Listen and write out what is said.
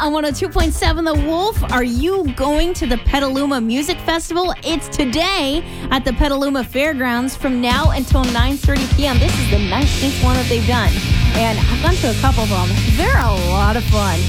on 102.7 The Wolf. Are you going to the Petaluma Music Festival? It's today at the Petaluma Fairgrounds from now until 9:30 p.m. This is the 19th one that they've done, and I've gone to a couple of them. They're a lot of fun.